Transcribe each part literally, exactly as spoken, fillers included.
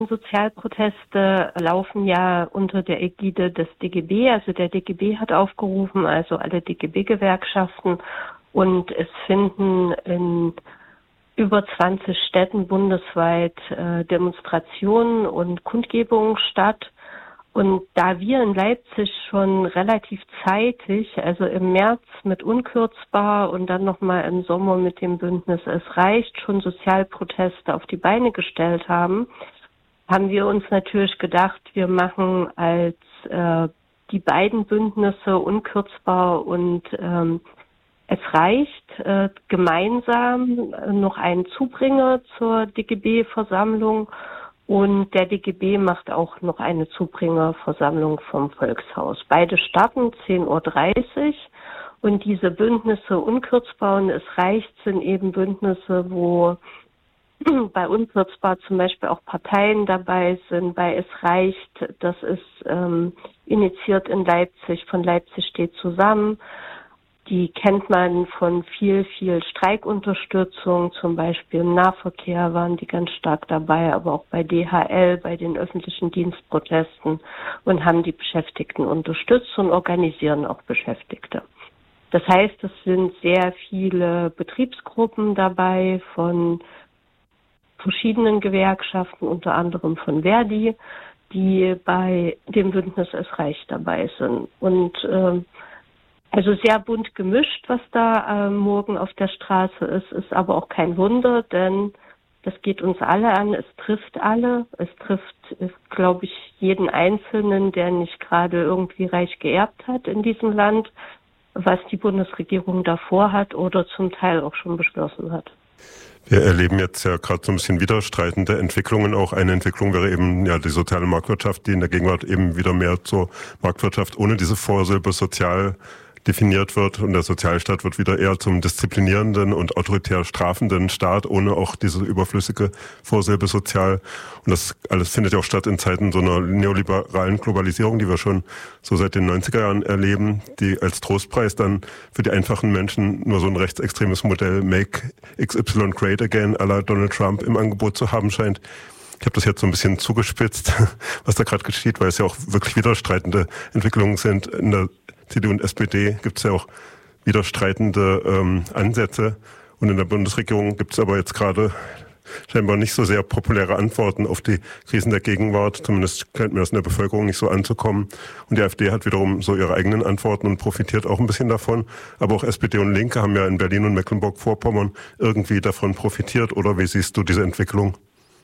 Sozialproteste laufen ja unter der Ägide des D G B. Also der D G B hat aufgerufen, also alle D G B-Gewerkschaften. Und es finden in über zwanzig Städten bundesweit äh, Demonstrationen und Kundgebungen statt. Und da wir in Leipzig schon relativ zeitig, also im März mit Unkürzbar und dann nochmal im Sommer mit dem Bündnis Es reicht, schon Sozialproteste auf die Beine gestellt haben, haben wir uns natürlich gedacht, wir machen als äh, die beiden Bündnisse Unkürzbar und ähm, Es reicht äh, gemeinsam noch einen Zubringer zur D G B-Versammlung und der D G B macht auch noch eine Zubringerversammlung vom Volkshaus. Beide starten zehn Uhr dreißig und diese Bündnisse Unkürzbar und Es reicht sind eben Bündnisse, wo bei Unkürzbar zum Beispiel auch Parteien dabei sind. Bei Es reicht, das ist ähm, initiiert in Leipzig, von Leipzig steht zusammen. Die kennt man von viel, viel Streikunterstützung, zum Beispiel im Nahverkehr waren die ganz stark dabei, aber auch bei D H L, bei den öffentlichen Dienstprotesten und haben die Beschäftigten unterstützt und organisieren auch Beschäftigte. Das heißt, es sind sehr viele Betriebsgruppen dabei von verschiedenen Gewerkschaften, unter anderem von Verdi, die bei dem Bündnis Es reicht dabei sind. Und äh, also sehr bunt gemischt, was da äh, morgen auf der Straße ist, ist aber auch kein Wunder, denn das geht uns alle an, es trifft alle, es trifft, glaube ich, jeden Einzelnen, der nicht gerade irgendwie reich geerbt hat in diesem Land, was die Bundesregierung davor hat oder zum Teil auch schon beschlossen hat. Wir erleben jetzt ja gerade so ein bisschen widerstreitende Entwicklungen. Auch eine Entwicklung wäre eben ja die soziale Marktwirtschaft, die in der Gegenwart eben wieder mehr zur Marktwirtschaft ohne diese Vorsilbe sozial definiert wird und der Sozialstaat wird wieder eher zum disziplinierenden und autoritär strafenden Staat, ohne auch diese überflüssige Vorsilbe sozial. Und das alles findet ja auch statt in Zeiten so einer neoliberalen Globalisierung, die wir schon so seit den neunziger Jahren erleben, die als Trostpreis dann für die einfachen Menschen nur so ein rechtsextremes Modell Make X Y Great Again à la Donald Trump im Angebot zu haben scheint. Ich habe das jetzt so ein bisschen zugespitzt, was da gerade geschieht, weil es ja auch wirklich widerstreitende Entwicklungen sind. In der C D U und S P D gibt es ja auch widerstreitende ähm, Ansätze. Und in der Bundesregierung gibt es aber jetzt gerade scheinbar nicht so sehr populäre Antworten auf die Krisen der Gegenwart. Zumindest scheint mir das in der Bevölkerung nicht so anzukommen. Und die AfD hat wiederum so ihre eigenen Antworten und profitiert auch ein bisschen davon. Aber auch S P D und Linke haben ja in Berlin und Mecklenburg-Vorpommern irgendwie davon profitiert. Oder wie siehst du diese Entwicklung?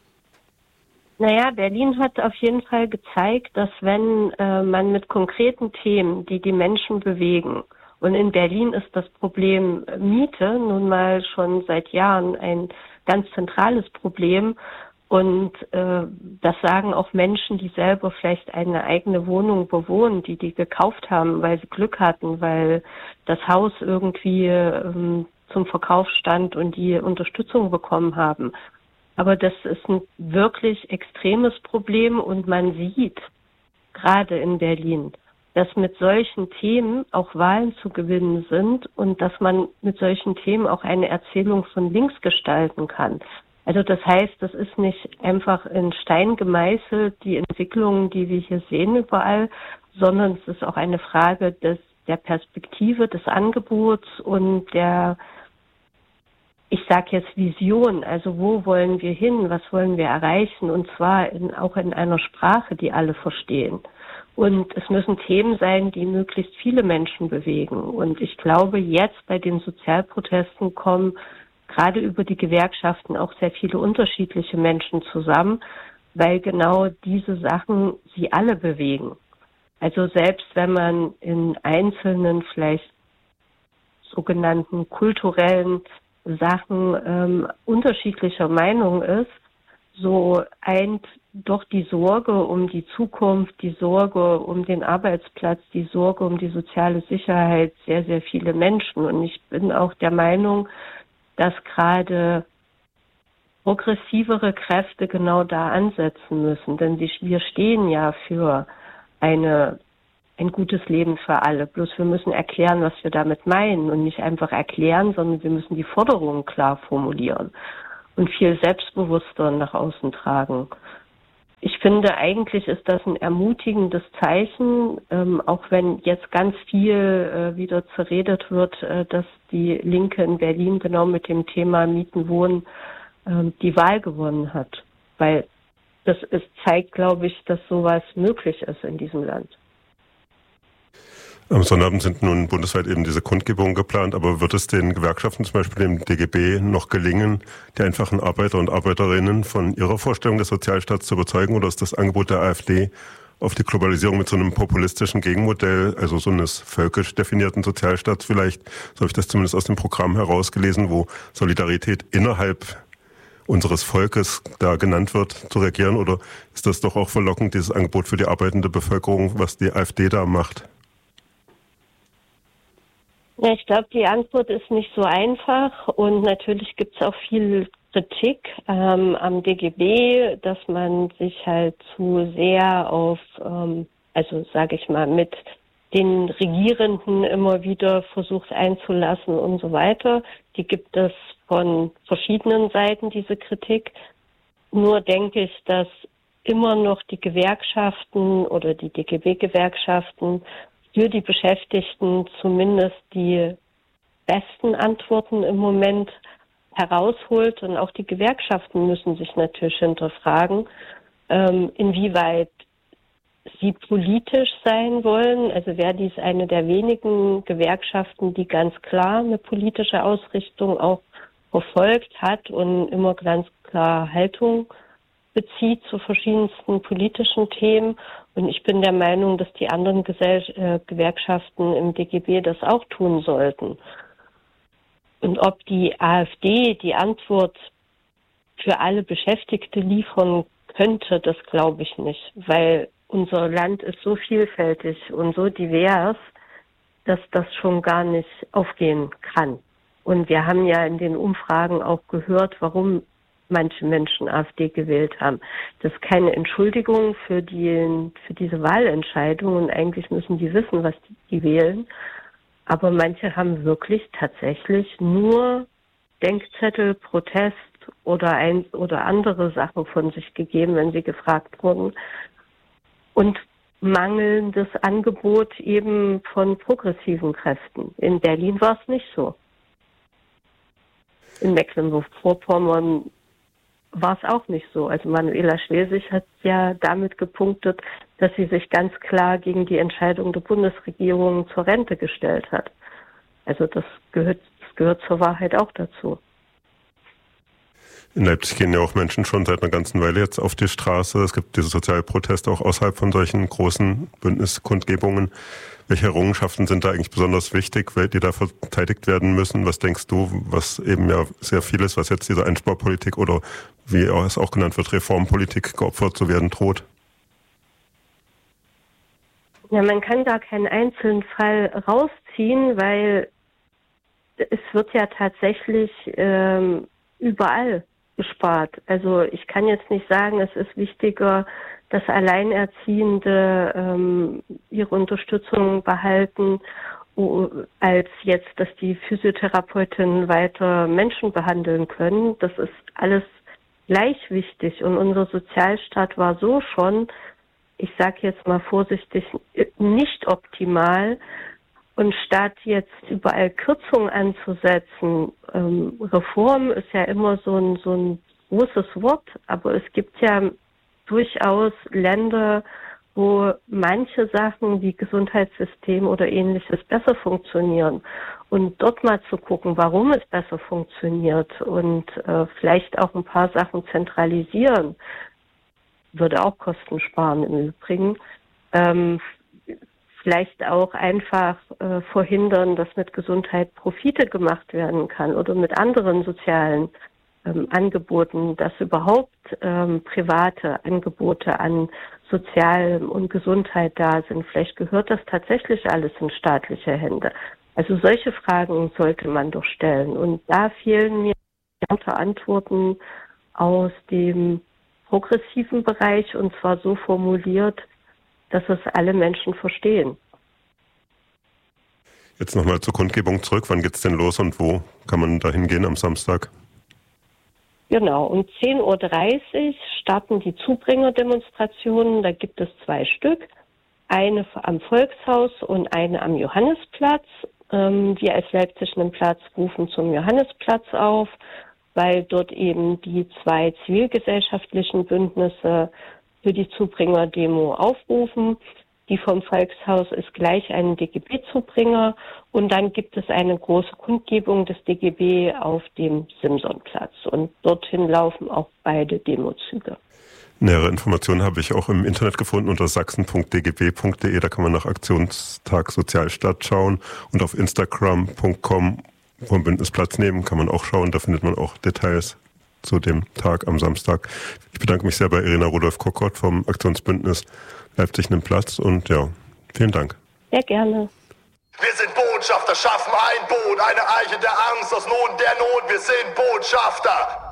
Naja, Berlin hat auf jeden Fall gezeigt, dass wenn äh, man mit konkreten Themen, die die Menschen bewegen, und in Berlin ist das Problem Miete nun mal schon seit Jahren ein ganz zentrales Problem und äh, das sagen auch Menschen, die selber vielleicht eine eigene Wohnung bewohnen, die die gekauft haben, weil sie Glück hatten, weil das Haus irgendwie ähm, zum Verkauf stand und die Unterstützung bekommen haben. Aber das ist ein wirklich extremes Problem und man sieht, gerade in Berlin, dass mit solchen Themen auch Wahlen zu gewinnen sind und dass man mit solchen Themen auch eine Erzählung von links gestalten kann. Also das heißt, das ist nicht einfach in Stein gemeißelt, die Entwicklungen, die wir hier sehen überall, sondern es ist auch eine Frage des, der Perspektive, des Angebots und der, ich sage jetzt Vision, also wo wollen wir hin, was wollen wir erreichen und zwar in, auch in einer Sprache, die alle verstehen. Und es müssen Themen sein, die möglichst viele Menschen bewegen. Und ich glaube, jetzt bei den Sozialprotesten kommen gerade über die Gewerkschaften auch sehr viele unterschiedliche Menschen zusammen, weil genau diese Sachen sie alle bewegen. Also selbst wenn man in einzelnen, vielleicht sogenannten kulturellen Sachen ähm, unterschiedlicher Meinung ist, so eint doch die Sorge um die Zukunft, die Sorge um den Arbeitsplatz, die Sorge um die soziale Sicherheit sehr, sehr viele Menschen. Und ich bin auch der Meinung, dass gerade progressivere Kräfte genau da ansetzen müssen. Denn wir stehen ja für eine ein gutes Leben für alle. Bloß wir müssen erklären, was wir damit meinen und nicht einfach erklären, sondern wir müssen die Forderungen klar formulieren und viel selbstbewusster nach außen tragen. finde, eigentlich ist das ein ermutigendes Zeichen, ähm, auch wenn jetzt ganz viel äh, wieder zerredet wird, äh, dass die Linke in Berlin genau mit dem Thema Mieten, Wohnen äh, die Wahl gewonnen hat. Weil das ist, zeigt, glaube ich, dass sowas möglich ist in diesem Land. Am Sonnabend sind nun bundesweit eben diese Kundgebungen geplant, aber wird es den Gewerkschaften, zum Beispiel dem D G B, noch gelingen, die einfachen Arbeiter und Arbeiterinnen von ihrer Vorstellung des Sozialstaats zu überzeugen, oder ist das Angebot der AfD auf die Globalisierung mit so einem populistischen Gegenmodell, also so eines völkisch definierten Sozialstaats vielleicht, so habe ich das zumindest aus dem Programm herausgelesen, wo Solidarität innerhalb unseres Volkes da genannt wird, zu regieren, oder ist das doch auch verlockend, dieses Angebot für die arbeitende Bevölkerung, was die AfD da macht? Ja, ich glaube, die Antwort ist nicht so einfach und natürlich gibt es auch viel Kritik ähm, am D G B, dass man sich halt zu sehr auf, ähm, also sage ich mal, mit den Regierenden immer wieder versucht einzulassen und so weiter. Die gibt es von verschiedenen Seiten, diese Kritik. Nur denke ich, dass immer noch die Gewerkschaften oder die D G B-Gewerkschaften für die Beschäftigten zumindest die besten Antworten im Moment herausholt. Und auch die Gewerkschaften müssen sich natürlich hinterfragen, ähm, inwieweit sie politisch sein wollen. Also wäre dies eine der wenigen Gewerkschaften, die ganz klar eine politische Ausrichtung auch verfolgt hat und immer ganz klar Haltung bezieht zu verschiedensten politischen Themen. Und ich bin der Meinung, dass die anderen Gesell- äh, Gewerkschaften im D G B das auch tun sollten. Und ob die AfD die Antwort für alle Beschäftigte liefern könnte, das glaube ich nicht. Weil unser Land ist so vielfältig und so divers, dass das schon gar nicht aufgehen kann. Und wir haben ja in den Umfragen auch gehört, warum manche Menschen AfD gewählt haben. Das ist keine Entschuldigung für die, für diese Wahlentscheidung und eigentlich müssen die wissen, was die, die wählen. Aber manche haben wirklich tatsächlich nur Denkzettel, Protest oder ein, oder andere Sachen von sich gegeben, wenn sie gefragt wurden. Und mangelndes Angebot eben von progressiven Kräften. In Berlin war es nicht so. In Mecklenburg-Vorpommern war es auch nicht so. Also Manuela Schwesig hat ja damit gepunktet, dass sie sich ganz klar gegen die Entscheidung der Bundesregierung zur Rente gestellt hat. Also das gehört, das gehört zur Wahrheit auch dazu. In Leipzig gehen ja auch Menschen schon seit einer ganzen Weile jetzt auf die Straße. Es gibt diese Sozialproteste auch außerhalb von solchen großen Bündniskundgebungen. Welche Errungenschaften sind da eigentlich besonders wichtig, die da verteidigt werden müssen? Was denkst du, was eben ja sehr viel ist, was jetzt dieser Einsparpolitik oder wie es auch genannt wird, Reformpolitik geopfert zu werden droht? Ja, man kann da keinen einzelnen Fall rausziehen, weil es wird ja tatsächlich ähm, überall gespart. Also ich kann jetzt nicht sagen, es ist wichtiger, dass Alleinerziehende ähm, ihre Unterstützung behalten, als jetzt, dass die Physiotherapeutinnen weiter Menschen behandeln können. Das ist alles gleich wichtig. Und unser Sozialstaat war so schon, ich sage jetzt mal vorsichtig, nicht optimal. Und statt jetzt überall Kürzungen anzusetzen, ähm, Reform ist ja immer so ein, so ein großes Wort, aber es gibt ja durchaus Länder, wo manche Sachen wie Gesundheitssystem oder Ähnliches besser funktionieren. Und dort mal zu gucken, warum es besser funktioniert und äh, vielleicht auch ein paar Sachen zentralisieren, würde auch Kosten sparen im Übrigen. Ähm, vielleicht auch einfach äh, verhindern, dass mit Gesundheit Profite gemacht werden kann oder mit anderen sozialen ähm, Angeboten, dass überhaupt ähm, private Angebote an Sozial- und Gesundheit da sind. Vielleicht gehört das tatsächlich alles in staatliche Hände. Also solche Fragen sollte man doch stellen. Und da fehlen mir Antworten aus dem progressiven Bereich und zwar so formuliert, dass es alle Menschen verstehen. Jetzt nochmal zur Kundgebung zurück. Wann geht's denn los und wo kann man da hingehen am Samstag? Genau, um zehn Uhr dreißig starten die Zubringerdemonstrationen. Da gibt es zwei Stück, eine am Volkshaus und eine am Johannesplatz. Ähm, wir als Leipzigenden Platz rufen zum Johannesplatz auf, weil dort eben die zwei zivilgesellschaftlichen Bündnisse für die Zubringerdemo aufrufen. Die vom Volkshaus ist gleich ein D G B-Zubringer und dann gibt es eine große Kundgebung des D G B auf dem Simsonplatz und dorthin laufen auch beide Demozüge. Nähere Informationen habe ich auch im Internet gefunden unter sachsen punkt d g b punkt d e, da kann man nach Aktionstag Sozialstadt schauen und auf instagram punkt com vom Bündnis Platz nehmen kann man auch schauen, da findet man auch Details zu dem Tag am Samstag. Ich bedanke mich sehr bei Irina Rudolph-Kokott vom Aktionsbündnis Leipzig nimmt Platz und ja, vielen Dank. Sehr gerne. Wir sind Botschafter, schaffen ein Boot, eine Eiche der Angst aus Not der Not. Wir sind Botschafter.